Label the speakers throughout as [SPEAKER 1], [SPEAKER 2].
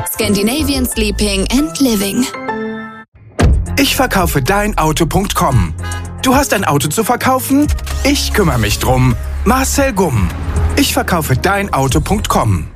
[SPEAKER 1] Scandinavian Sleeping and Living.
[SPEAKER 2] Ich verkaufe deinauto.com. Du hast ein Auto zu verkaufen? Ich kümmere mich drum. Marcel Gumm. Ich verkaufe deinauto.com.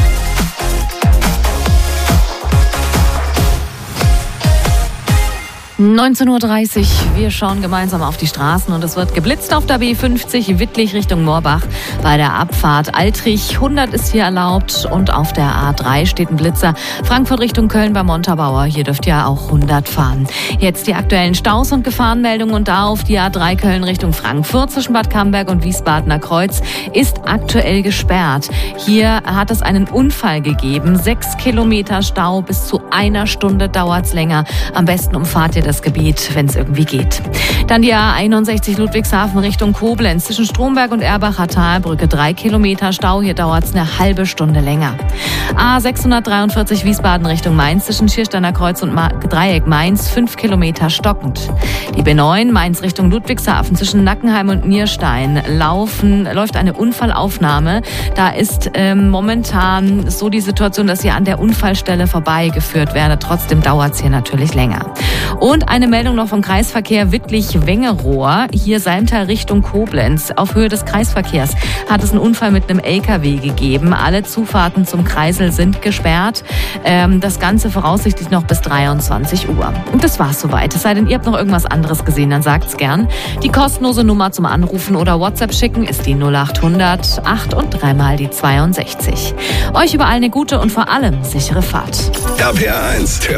[SPEAKER 3] 19:30 Uhr, wir schauen gemeinsam auf die Straßen und es wird geblitzt auf der B50 Wittlich Richtung Moorbach bei der Abfahrt Altrich. 100 ist hier erlaubt und auf der A3 steht ein Blitzer. Frankfurt Richtung Köln bei Montabaur, hier dürft ihr auch 100 fahren. Jetzt die aktuellen Staus und Gefahrenmeldungen und da auf die A3 Köln Richtung Frankfurt zwischen Bad Camberg und Wiesbadener Kreuz ist aktuell gesperrt. Hier hat es einen Unfall gegeben. 6 Kilometer Stau, bis zu 1 Stunde dauert's länger. Am besten umfahrt ihr das Gebiet, wenn es irgendwie geht. Dann die A61 Ludwigshafen Richtung Koblenz zwischen Stromberg und Erbacher Talbrücke 3 Kilometer Stau. Hier dauert es eine halbe Stunde länger. A643 Wiesbaden Richtung Mainz zwischen Schiersteiner Kreuz und Dreieck Mainz 5 Kilometer stockend. Die B9 Mainz Richtung Ludwigshafen zwischen Nackenheim und Nierstein läuft eine Unfallaufnahme. Da ist momentan so die Situation, dass ihr an der Unfallstelle vorbeigeführt werdet. Trotzdem dauert es hier natürlich länger. Und eine Meldung noch vom Kreisverkehr Wittlich-Wengerohr, hier Salmtal Richtung Koblenz. Auf Höhe des Kreisverkehrs hat es einen Unfall mit einem LKW gegeben. Alle Zufahrten zum Kreisel sind gesperrt. Das Ganze voraussichtlich noch bis 23 Uhr. Und das war's soweit. Es sei denn, ihr habt noch irgendwas anderes gesehen, dann sagt's gern. Die kostenlose Nummer zum Anrufen oder WhatsApp schicken ist die 0800 8 und 3 mal die 62. Euch überall eine gute und vor allem sichere Fahrt.
[SPEAKER 4] RPR 1,